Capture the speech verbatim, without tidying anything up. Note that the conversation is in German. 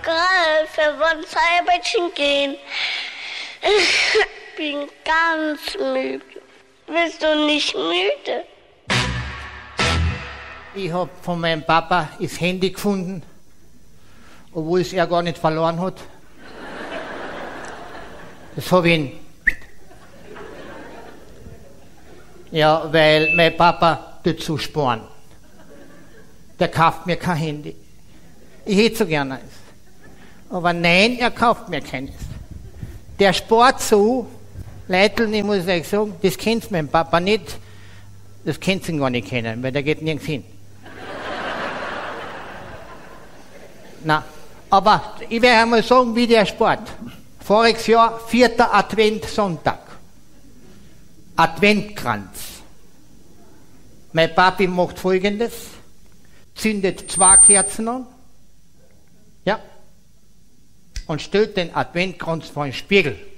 Ralf, wir wollen Zeiberchen gehen. Ich bin ganz müde. Bist du nicht müde? Ich hab von meinem Papa das Handy gefunden, obwohl es er gar nicht verloren hat. Das hab ich ihn. Ja, weil mein Papa dazu sparen. Der kauft mir kein Handy. Ich hätte so gerne eins. Aber nein, er kauft mir keines. Der spart so, Leitl, ich muss euch sagen, das kennt mein Papa nicht, das kennt ihn gar nicht kennen, weil der geht nirgends hin. Na, aber ich werde einmal sagen, wie der spart. Voriges Jahr, vierter Adventssonntag. Adventkranz. Mein Papi macht Folgendes, zündet zwei Kerzen an, ja, und stellt den Adventkranz vor den Spiegel.